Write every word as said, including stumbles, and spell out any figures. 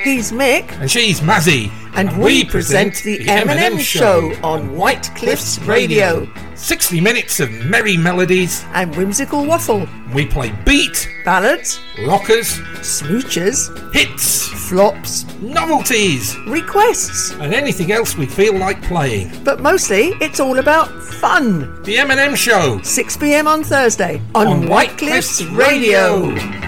He's Mick. And she's Mazzy. And, and we, we present, present the M and M Show on White Cliffs Radio. sixty minutes of merry melodies and whimsical waffle. We play beat, ballads, rockers, smoochers, hits, flops, novelties, requests, and anything else we feel like playing. But mostly, it's all about fun. The M and M Show. six p.m. on Thursday on, on White Cliffs, Cliffs Radio. Radio.